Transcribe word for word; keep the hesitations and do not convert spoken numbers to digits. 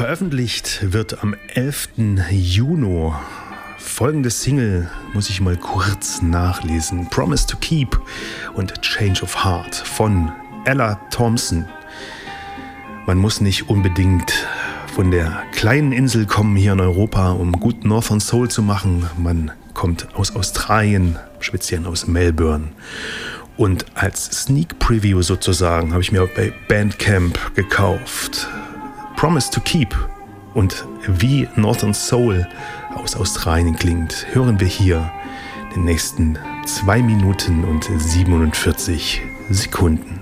Veröffentlicht wird am elften Juni. Folgende Single muss ich mal kurz nachlesen. Promise to Keep und Change of Heart von Ella Thompson. Man muss nicht unbedingt von der kleinen Insel kommen hier in Europa, um gut Northern Soul zu machen. Man kommt aus Australien, speziell aus Melbourne. Und als Sneak Preview sozusagen habe ich mir bei Bandcamp gekauft. Promise to Keep. Und wie Northern Soul aus Australien klingt, hören wir hier den nächsten zwei Minuten und siebenundvierzig Sekunden.